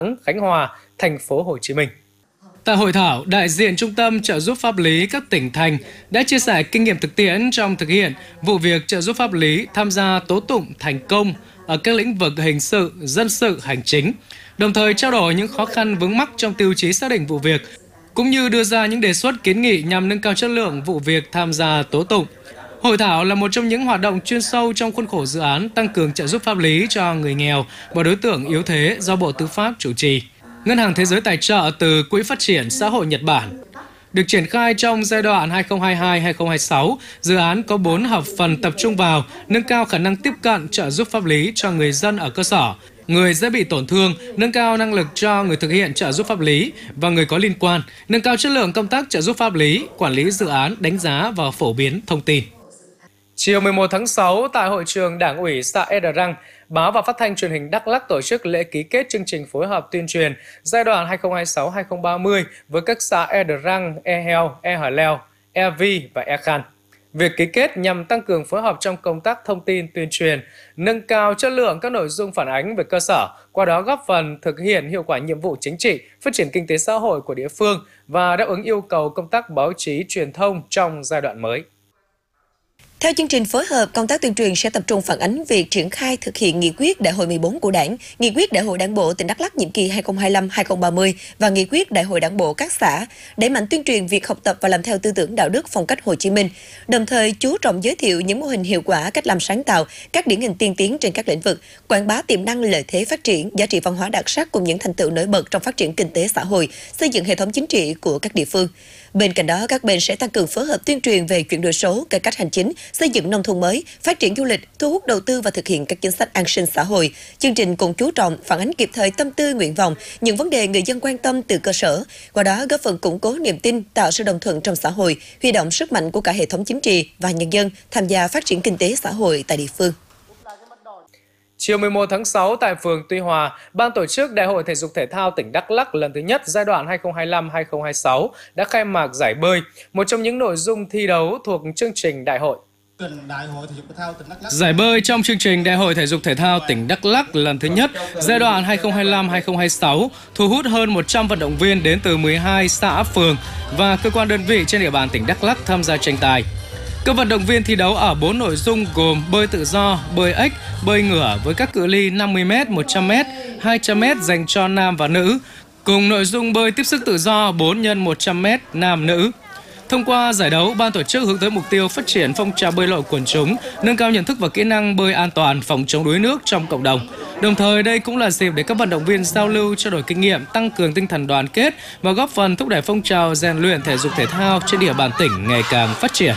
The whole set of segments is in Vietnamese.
Khánh Hòa, thành phố Hồ Chí Minh. Tại hội thảo, đại diện Trung tâm trợ giúp pháp lý các tỉnh thành đã chia sẻ kinh nghiệm thực tiễn trong thực hiện vụ việc trợ giúp pháp lý tham gia tố tụng thành công ở các lĩnh vực hình sự, dân sự, hành chính, đồng thời trao đổi những khó khăn vướng mắc trong tiêu chí xác định vụ việc, cũng như đưa ra những đề xuất kiến nghị nhằm nâng cao chất lượng vụ việc tham gia tố tụng. Hội thảo là một trong những hoạt động chuyên sâu trong khuôn khổ dự án tăng cường trợ giúp pháp lý cho người nghèo và đối tượng yếu thế do Bộ Tư pháp chủ trì. Ngân hàng Thế giới tài trợ từ Quỹ Phát triển Xã hội Nhật Bản. Được triển khai trong giai đoạn 2022-2026, dự án có 4 hợp phần tập trung vào nâng cao khả năng tiếp cận trợ giúp pháp lý cho người dân ở cơ sở, người dễ bị tổn thương, nâng cao năng lực cho người thực hiện trợ giúp pháp lý và người có liên quan, nâng cao chất lượng công tác trợ giúp pháp lý, quản lý dự án, đánh giá và phổ biến thông tin. Chiều 11 tháng 6, tại hội trường Đảng ủy xã Ea Drăng, Báo và Phát thanh Truyền hình Đắk Lắk tổ chức lễ ký kết chương trình phối hợp tuyên truyền giai đoạn 2026-2030 với các xã Ea Drăng, Ea Heo, Ea Hở Leo, Ea Vi và Ea Khan. Việc ký kết nhằm tăng cường phối hợp trong công tác thông tin tuyên truyền, nâng cao chất lượng các nội dung phản ánh về cơ sở, qua đó góp phần thực hiện hiệu quả nhiệm vụ chính trị, phát triển kinh tế xã hội của địa phương và đáp ứng yêu cầu công tác báo chí truyền thông trong giai đoạn mới. Theo chương trình phối hợp, công tác tuyên truyền sẽ tập trung phản ánh việc triển khai thực hiện nghị quyết Đại hội 14 của Đảng, nghị quyết Đại hội Đảng bộ tỉnh Đắk Lắk nhiệm kỳ 2025-2030 và nghị quyết Đại hội Đảng bộ các xã, đẩy mạnh tuyên truyền việc học tập và làm theo tư tưởng đạo đức phong cách Hồ Chí Minh, đồng thời chú trọng giới thiệu những mô hình hiệu quả, cách làm sáng tạo, các điển hình tiên tiến trên các lĩnh vực, quảng bá tiềm năng lợi thế phát triển, giá trị văn hóa đặc sắc cùng những thành tựu nổi bật trong phát triển kinh tế xã hội, xây dựng hệ thống chính trị của các địa phương. Bên cạnh đó, các bên sẽ tăng cường phối hợp tuyên truyền về chuyển đổi số, cải cách hành chính, xây dựng nông thôn mới, phát triển du lịch, thu hút đầu tư và thực hiện các chính sách an sinh xã hội. Chương trình cũng chú trọng phản ánh kịp thời tâm tư, nguyện vọng, những vấn đề người dân quan tâm từ cơ sở, qua đó góp phần củng cố niềm tin, tạo sự đồng thuận trong xã hội, huy động sức mạnh của cả hệ thống chính trị và nhân dân tham gia phát triển kinh tế xã hội tại địa phương. Chiều 11 tháng 6 tại phường Tuy Hòa, Ban tổ chức Đại hội Thể dục Thể thao tỉnh Đắk Lắk lần thứ nhất giai đoạn 2025-2026 đã khai mạc giải bơi, một trong những nội dung thi đấu thuộc chương trình đại hội. Giải bơi trong chương trình Đại hội Thể dục Thể thao tỉnh Đắk Lắk lần thứ nhất giai đoạn 2025-2026 thu hút hơn 100 vận động viên đến từ 12 xã, phường và cơ quan đơn vị trên địa bàn tỉnh Đắk Lắk tham gia tranh tài. Các vận động viên thi đấu ở 4 nội dung gồm bơi tự do, bơi ếch, bơi ngửa với các cự ly 50m, 100m, 200m dành cho nam và nữ, cùng nội dung bơi tiếp sức tự do 4x100m nam nữ. Thông qua giải đấu, ban tổ chức hướng tới mục tiêu phát triển phong trào bơi lội quần chúng, nâng cao nhận thức và kỹ năng bơi an toàn, phòng chống đuối nước trong cộng đồng. Đồng thời, đây cũng là dịp để các vận động viên giao lưu, trao đổi kinh nghiệm, tăng cường tinh thần đoàn kết và góp phần thúc đẩy phong trào rèn luyện thể dục thể thao trên địa bàn tỉnh ngày càng phát triển.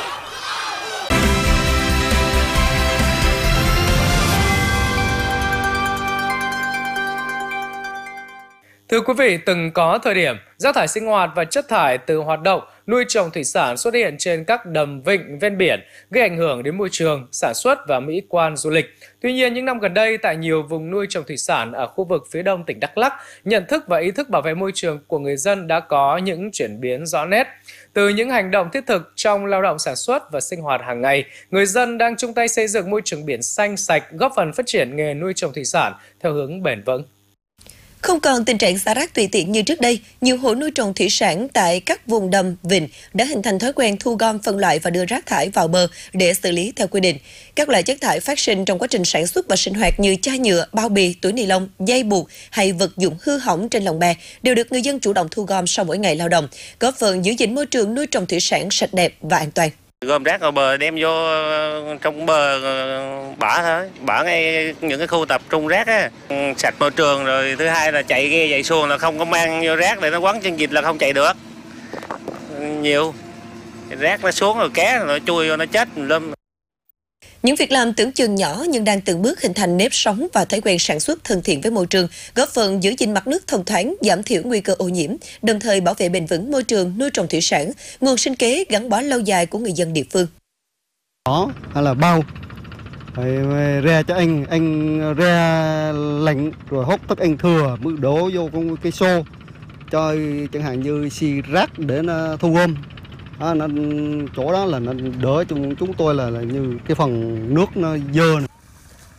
Thưa quý vị, từng có thời điểm rác thải sinh hoạt và chất thải từ hoạt động nuôi trồng thủy sản xuất hiện trên các đầm vịnh ven biển, gây ảnh hưởng đến môi trường, sản xuất và mỹ quan du lịch. Tuy nhiên, những năm gần đây, tại nhiều vùng nuôi trồng thủy sản ở khu vực phía đông tỉnh Đắk Lắk, nhận thức và ý thức bảo vệ môi trường của người dân đã có những chuyển biến rõ nét. Từ những hành động thiết thực trong lao động sản xuất và sinh hoạt hàng ngày, người dân đang chung tay xây dựng môi trường biển xanh sạch, góp phần phát triển nghề nuôi trồng thủy sản theo hướng bền vững. Không còn tình trạng xả rác tùy tiện như trước đây, nhiều hộ nuôi trồng thủy sản tại các vùng đầm, vịnh đã hình thành thói quen thu gom, phân loại và đưa rác thải vào bờ để xử lý theo quy định. Các loại chất thải phát sinh trong quá trình sản xuất và sinh hoạt như chai nhựa, bao bì, túi ni lông, dây buộc hay vật dụng hư hỏng trên lồng bè đều được người dân chủ động thu gom sau mỗi ngày lao động, góp phần giữ gìn môi trường nuôi trồng thủy sản sạch đẹp và an toàn. Gom rác vào bờ đem vô trong bờ bả thôi, bả ngay những cái khu tập trung rác á, sạch môi trường. Rồi thứ hai là chạy ghe chạy xuồng là không có mang vô rác để nó quấn chân vịt là không chạy được. Nhiều rác nó xuống rồi cá nó chui vô nó chết lâm. Những việc làm tưởng chừng nhỏ nhưng đang từng bước hình thành nếp sống và thói quen sản xuất thân thiện với môi trường, góp phần giữ gìn mặt nước thông thoáng, giảm thiểu nguy cơ ô nhiễm, đồng thời bảo vệ bền vững môi trường nuôi trồng thủy sản, nguồn sinh kế gắn bó lâu dài của người dân địa phương. Đó là bao re cho anh re lạnh rồi hốt tất anh thừa mới đổ vô con cây xô cho chẳng hạn như xì rác để nó thu gom. Nó chỗ đó là nó đỡ chúng tôi là như cái phần nước nó dơ này.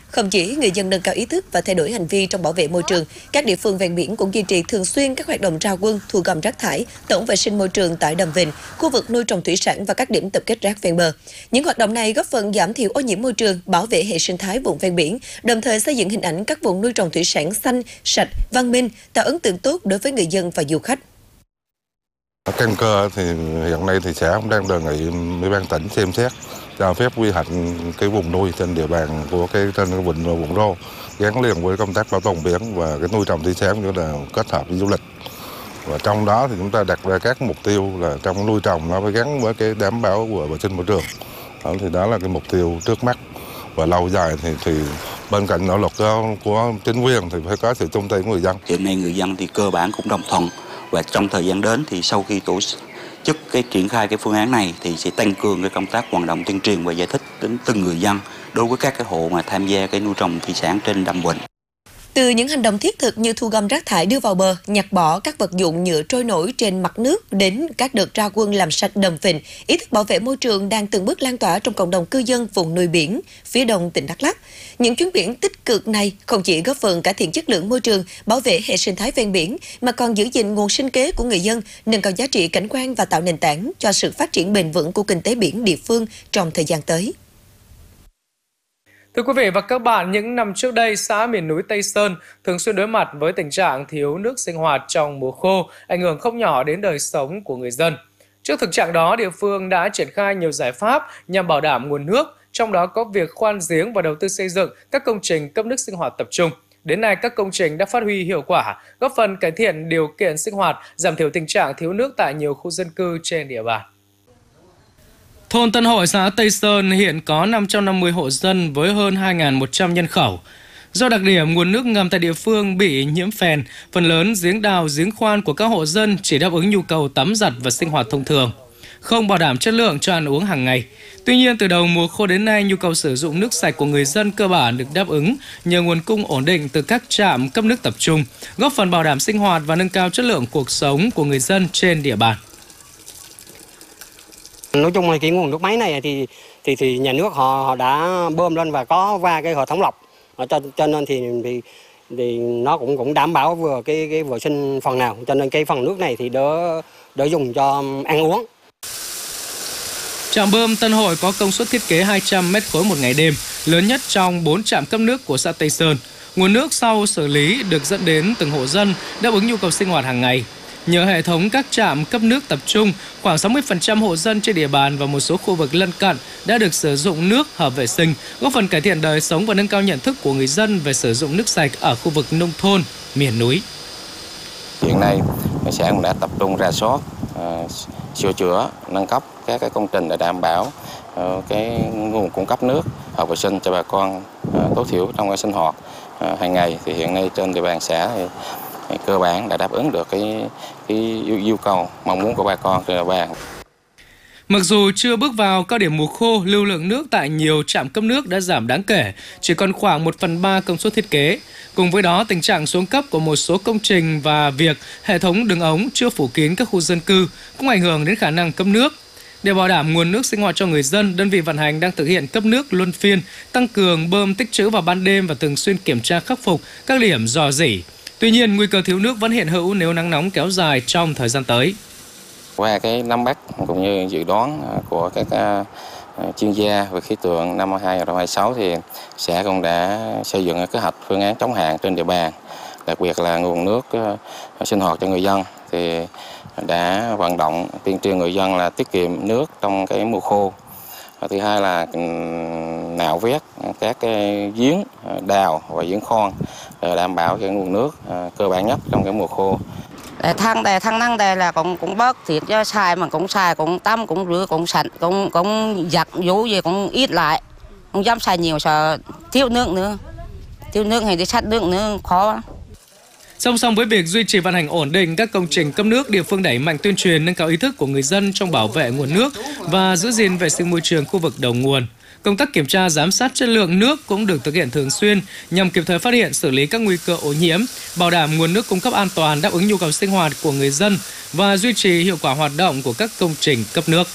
Không chỉ người dân nâng cao ý thức và thay đổi hành vi trong bảo vệ môi trường, các địa phương ven biển cũng duy trì thường xuyên các hoạt động ra quân thu gom rác thải, tổng vệ sinh môi trường tại đầm vịnh, khu vực nuôi trồng thủy sản và các điểm tập kết rác ven bờ. Những hoạt động này góp phần giảm thiểu ô nhiễm môi trường, bảo vệ hệ sinh thái vùng ven biển, đồng thời xây dựng hình ảnh các vùng nuôi trồng thủy sản xanh, sạch, văn minh, tạo ấn tượng tốt đối với người dân và du khách. Căn cơ thì hiện nay thì xã cũng đang đề nghị Ủy ban tỉnh xem xét cho phép quy hoạch cái vùng nuôi trên địa bàn của trên cái vịnh và vùng đô gắn liền với công tác bảo tồn biển và cái nuôi trồng thủy sản như là kết hợp với du lịch. Và trong đó thì chúng ta đặt ra các mục tiêu là trong nuôi trồng nó phải gắn với cái đảm bảo của vệ sinh môi trường. Thì đó là cái mục tiêu trước mắt, và lâu dài thì bên cạnh nỗ lực của chính quyền thì phải có sự chung tay của người dân. Hiện nay người dân thì cơ bản cũng đồng thuận, và trong thời gian đến thì sau khi tổ chức triển khai cái phương án này thì sẽ tăng cường cái công tác vận động tuyên truyền và giải thích đến từng người dân đối với các cái hộ mà tham gia cái nuôi trồng thủy sản trên đầm vịnh. Từ những hành động thiết thực như thu gom rác thải đưa vào bờ, nhặt bỏ các vật dụng nhựa trôi nổi trên mặt nước đến các đợt ra quân làm sạch đầm vịnh, ý thức bảo vệ môi trường đang từng bước lan tỏa trong cộng đồng cư dân vùng nuôi biển phía đông tỉnh Đắk Lắk. Những chuyến biển tích cực này không chỉ góp phần cải thiện chất lượng môi trường, bảo vệ hệ sinh thái ven biển mà còn giữ gìn nguồn sinh kế của người dân, nâng cao giá trị cảnh quan và tạo nền tảng cho sự phát triển bền vững của kinh tế biển địa phương trong thời gian tới. Thưa quý vị và các bạn, những năm trước đây, xã miền núi Tây Sơn thường xuyên đối mặt với tình trạng thiếu nước sinh hoạt trong mùa khô, ảnh hưởng không nhỏ đến đời sống của người dân. Trước thực trạng đó, địa phương đã triển khai nhiều giải pháp nhằm bảo đảm nguồn nước, trong đó có việc khoan giếng và đầu tư xây dựng các công trình cấp nước sinh hoạt tập trung. Đến nay, các công trình đã phát huy hiệu quả, góp phần cải thiện điều kiện sinh hoạt, giảm thiểu tình trạng thiếu nước tại nhiều khu dân cư trên địa bàn. Thôn Tân Hội, xã Tây Sơn hiện có 550 hộ dân với hơn 2.100 nhân khẩu. Do đặc điểm nguồn nước ngầm tại địa phương bị nhiễm phèn, phần lớn giếng đào, giếng khoan của các hộ dân chỉ đáp ứng nhu cầu tắm giặt và sinh hoạt thông thường, không bảo đảm chất lượng cho ăn uống hàng ngày. Tuy nhiên, từ đầu mùa khô đến nay, nhu cầu sử dụng nước sạch của người dân cơ bản được đáp ứng nhờ nguồn cung ổn định từ các trạm cấp nước tập trung, góp phần bảo đảm sinh hoạt và nâng cao chất lượng cuộc sống của người dân trên địa bàn. Nói chung là cái nguồn nước máy này thì nhà nước họ đã bơm lên và có qua cái hệ thống lọc, cho nên thì nó cũng đảm bảo vừa cái vệ sinh phần nào, cho nên cái phần nước này thì đỡ dùng cho ăn uống. Trạm bơm Tân Hội có công suất thiết kế 200 m3 một ngày đêm, lớn nhất trong 4 trạm cấp nước của xã Tây Sơn. Nguồn nước sau xử lý được dẫn đến từng hộ dân đáp ứng nhu cầu sinh hoạt hàng ngày. Nhờ hệ thống các trạm cấp nước tập trung, khoảng 60% hộ dân trên địa bàn và một số khu vực lân cận đã được sử dụng nước hợp vệ sinh, góp phần cải thiện đời sống và nâng cao nhận thức của người dân về sử dụng nước sạch ở khu vực nông thôn, miền núi. Hiện nay, xã cũng đã tập trung rà soát, sửa chữa, nâng cấp các cái công trình để đảm bảo cái nguồn cung cấp nước hợp vệ sinh cho bà con tối thiểu trong cái sinh hoạt hàng ngày. Thì hiện nay trên địa bàn xã thì cơ bản đã đáp ứng được cái yêu cầu mong muốn của bà con trên địa bàn. Mặc dù chưa bước vào cao điểm mùa khô, lưu lượng nước tại nhiều trạm cấp nước đã giảm đáng kể, chỉ còn khoảng 1/3 công suất thiết kế. Cùng với đó, tình trạng xuống cấp của một số công trình và việc hệ thống đường ống chưa phủ kín các khu dân cư cũng ảnh hưởng đến khả năng cấp nước. Để bảo đảm nguồn nước sinh hoạt cho người dân, đơn vị vận hành đang thực hiện cấp nước luân phiên, tăng cường bơm tích trữ vào ban đêm và thường xuyên kiểm tra khắc phục các điểm rò rỉ. Tuy nhiên, nguy cơ thiếu nước vẫn hiện hữu nếu nắng nóng kéo dài trong thời gian tới. Qua cái nắm bắt cũng như dự đoán của các chuyên gia về khí tượng năm 2026 thì xã cũng đã xây dựng kế hoạch phương án chống hạn trên địa bàn, đặc biệt là nguồn nước sinh hoạt cho người dân thì đã vận động tuyên truyền người dân là tiết kiệm nước trong cái mùa khô. Và thứ hai là nạo vét các cái giếng đào và giếng khoan để đảm bảo cái nguồn nước cơ bản nhất trong cái mùa khô. Thang năng đây là cũng bớt thiệt cho xài mà cũng xài cũng tắm cũng rửa cũng sạch cũng giặt vú gì cũng ít lại, không dám xài nhiều sợ thiếu nước hay đi sát nước nữa khó. Song song với việc duy trì vận hành ổn định các công trình cấp nước, địa phương đẩy mạnh tuyên truyền nâng cao ý thức của người dân trong bảo vệ nguồn nước và giữ gìn vệ sinh môi trường khu vực đầu nguồn. Công tác kiểm tra giám sát chất lượng nước cũng được thực hiện thường xuyên nhằm kịp thời phát hiện, xử lý các nguy cơ ô nhiễm, bảo đảm nguồn nước cung cấp an toàn, đáp ứng nhu cầu sinh hoạt của người dân và duy trì hiệu quả hoạt động của các công trình cấp nước.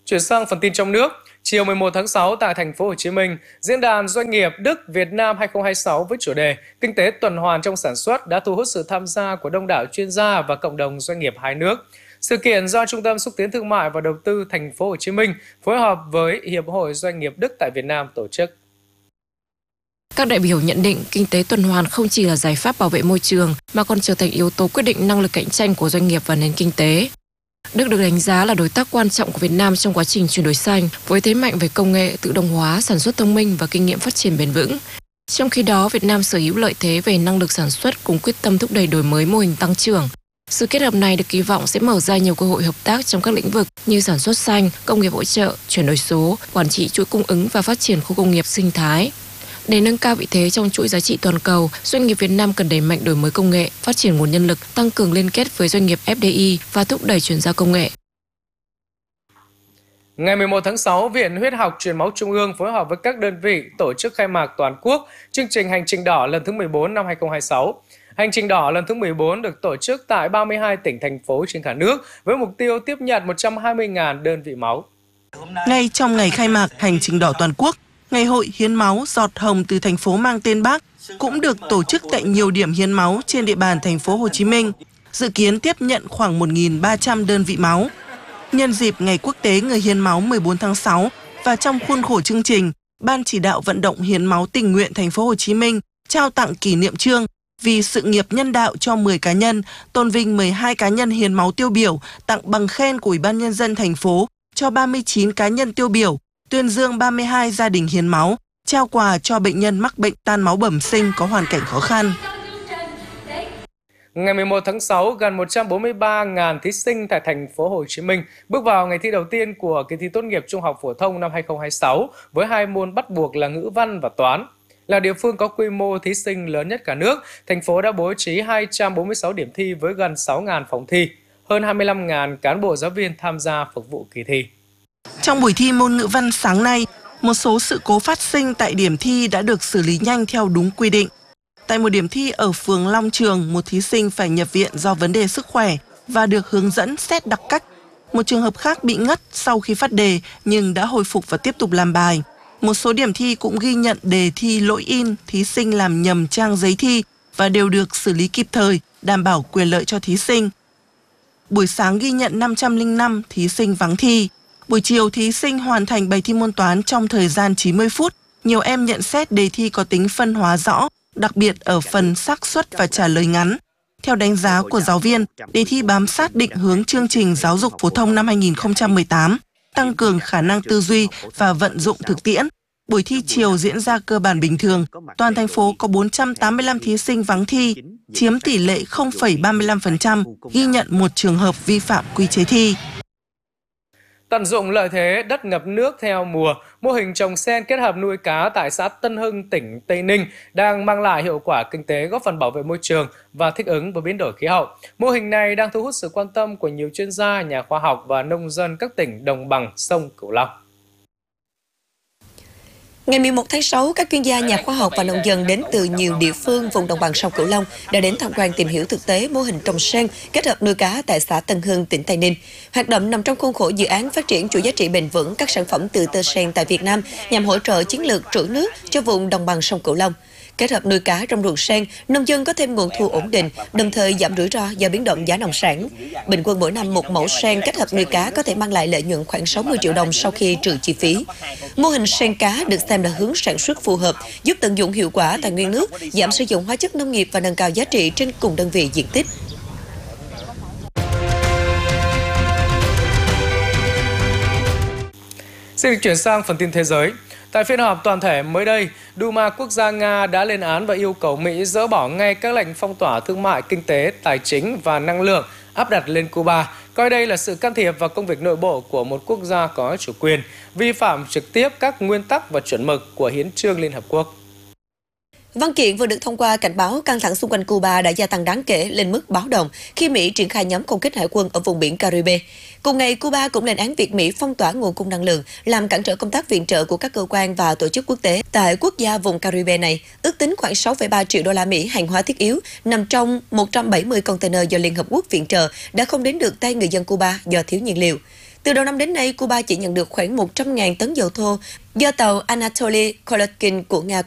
Chuyển sang phần tin trong nước, chiều 11 tháng 6 tại thành phố Hồ Chí Minh, Diễn đàn Doanh nghiệp Đức Việt Nam 2026 với chủ đề Kinh tế tuần hoàn trong sản xuất đã thu hút sự tham gia của đông đảo chuyên gia và cộng đồng doanh nghiệp hai nước. Sự kiện do Trung tâm Xúc tiến Thương mại và Đầu tư thành phố Hồ Chí Minh phối hợp với Hiệp hội Doanh nghiệp Đức tại Việt Nam tổ chức. Các đại biểu nhận định kinh tế tuần hoàn không chỉ là giải pháp bảo vệ môi trường mà còn trở thành yếu tố quyết định năng lực cạnh tranh của doanh nghiệp và nền kinh tế. Đức được đánh giá là đối tác quan trọng của Việt Nam trong quá trình chuyển đổi xanh, với thế mạnh về công nghệ, tự động hóa, sản xuất thông minh và kinh nghiệm phát triển bền vững. Trong khi đó, Việt Nam sở hữu lợi thế về năng lực sản xuất cùng quyết tâm thúc đẩy đổi mới mô hình tăng trưởng. Sự kết hợp này được kỳ vọng sẽ mở ra nhiều cơ hội hợp tác trong các lĩnh vực như sản xuất xanh, công nghiệp hỗ trợ, chuyển đổi số, quản trị chuỗi cung ứng và phát triển khu công nghiệp sinh thái. Để nâng cao vị thế trong chuỗi giá trị toàn cầu, doanh nghiệp Việt Nam cần đẩy mạnh đổi mới công nghệ, phát triển nguồn nhân lực, tăng cường liên kết với doanh nghiệp FDI và thúc đẩy chuyển giao công nghệ. Ngày 11 tháng 6, Viện Huyết học Truyền máu Trung ương phối hợp với các đơn vị tổ chức khai mạc toàn quốc chương trình Hành trình đỏ lần thứ 14 năm 2026. Hành trình đỏ lần thứ 14 được tổ chức tại 32 tỉnh, thành phố trên cả nước với mục tiêu tiếp nhận 120.000 đơn vị máu. Ngay trong ngày khai mạc Hành trình đỏ toàn quốc, Ngày hội hiến máu giọt hồng từ thành phố mang tên Bác cũng được tổ chức tại nhiều điểm hiến máu trên địa bàn thành phố Hồ Chí Minh, dự kiến tiếp nhận khoảng 1.300 đơn vị máu. Nhân dịp Ngày Quốc tế Người hiến máu 14 tháng 6 và trong khuôn khổ chương trình, Ban chỉ đạo vận động hiến máu tình nguyện thành phố Hồ Chí Minh trao tặng kỷ niệm chương vì sự nghiệp nhân đạo cho 10 cá nhân, tôn vinh 12 cá nhân hiến máu tiêu biểu, tặng bằng khen của Ủy ban Nhân dân thành phố cho 39 cá nhân tiêu biểu, tuyên dương 32 gia đình hiến máu, trao quà cho bệnh nhân mắc bệnh tan máu bẩm sinh có hoàn cảnh khó khăn. Ngày 11 tháng 6, gần 143.000 thí sinh tại thành phố Hồ Chí Minh bước vào ngày thi đầu tiên của kỳ thi tốt nghiệp trung học phổ thông năm 2026 với hai môn bắt buộc là ngữ văn và toán. Là địa phương có quy mô thí sinh lớn nhất cả nước, thành phố đã bố trí 246 điểm thi với gần 6.000 phòng thi, hơn 25.000 cán bộ giáo viên tham gia phục vụ kỳ thi. Trong buổi thi môn ngữ văn sáng nay, một số sự cố phát sinh tại điểm thi đã được xử lý nhanh theo đúng quy định. Tại một điểm thi ở phường Long Trường, một thí sinh phải nhập viện do vấn đề sức khỏe và được hướng dẫn xét đặc cách. Một trường hợp khác bị ngất sau khi phát đề nhưng đã hồi phục và tiếp tục làm bài. Một số điểm thi cũng ghi nhận đề thi lỗi in, thí sinh làm nhầm trang giấy thi và đều được xử lý kịp thời, đảm bảo quyền lợi cho thí sinh. Buổi sáng ghi nhận 505 thí sinh vắng thi. Buổi chiều, thí sinh hoàn thành bài thi môn toán trong thời gian 90 phút. Nhiều em nhận xét đề thi có tính phân hóa rõ, đặc biệt ở phần xác suất và trả lời ngắn. Theo đánh giá của giáo viên, đề thi bám sát định hướng chương trình giáo dục phổ thông năm 2018, tăng cường khả năng tư duy và vận dụng thực tiễn. Buổi thi chiều diễn ra cơ bản bình thường. Toàn thành phố có 485 thí sinh vắng thi, chiếm tỷ lệ 0,35%, ghi nhận một trường hợp vi phạm quy chế thi. Tận dụng lợi thế đất ngập nước theo mùa, mô hình trồng sen kết hợp nuôi cá tại xã Tân Hưng, tỉnh Tây Ninh đang mang lại hiệu quả kinh tế, góp phần bảo vệ môi trường và thích ứng với biến đổi khí hậu. Mô hình này đang thu hút sự quan tâm của nhiều chuyên gia, nhà khoa học và nông dân các tỉnh đồng bằng sông Cửu Long. Ngày 11 tháng 6, các chuyên gia, nhà khoa học và nông dân đến từ nhiều địa phương vùng đồng bằng sông Cửu Long đã đến tham quan tìm hiểu thực tế mô hình trồng sen kết hợp nuôi cá tại xã Tân Hưng, tỉnh Tây Ninh. Hoạt động nằm trong khuôn khổ dự án phát triển chuỗi giá trị bền vững các sản phẩm từ tơ sen tại Việt Nam nhằm hỗ trợ chiến lược trữ nước cho vùng đồng bằng sông Cửu Long. Kết hợp nuôi cá trong ruộng sen, nông dân có thêm nguồn thu ổn định, đồng thời giảm rủi ro do biến động giá nông sản. Bình quân mỗi năm một mẫu sen kết hợp nuôi cá có thể mang lại lợi nhuận khoảng 60 triệu đồng sau khi trừ chi phí. Mô hình sen cá được xem là hướng sản xuất phù hợp, giúp tận dụng hiệu quả tài nguyên nước, giảm sử dụng hóa chất nông nghiệp và nâng cao giá trị trên cùng đơn vị diện tích. Xin được chuyển sang phần tin thế giới. Tại phiên họp toàn thể mới đây, Duma quốc gia Nga đã lên án và yêu cầu Mỹ dỡ bỏ ngay các lệnh phong tỏa thương mại, kinh tế, tài chính và năng lượng áp đặt lên Cuba, coi đây là sự can thiệp vào công việc nội bộ của một quốc gia có chủ quyền, vi phạm trực tiếp các nguyên tắc và chuẩn mực của Hiến chương Liên Hợp Quốc. Văn kiện vừa được thông qua cảnh báo căng thẳng xung quanh Cuba đã gia tăng đáng kể lên mức báo động khi Mỹ triển khai nhóm không kích hải quân ở vùng biển Caribe. Cùng ngày, Cuba cũng lên án việc Mỹ phong tỏa nguồn cung năng lượng, làm cản trở công tác viện trợ của các cơ quan và tổ chức quốc tế tại quốc gia vùng Caribe này. Ước tính khoảng 6,3 triệu đô la Mỹ hàng hóa thiết yếu nằm trong 170 container do Liên Hợp Quốc viện trợ đã không đến được tay người dân Cuba do thiếu nhiên liệu. Từ đầu năm đến nay, Cuba chỉ nhận được khoảng 100.000 tấn dầu thô do tàu Anatoly Kolokin của Nga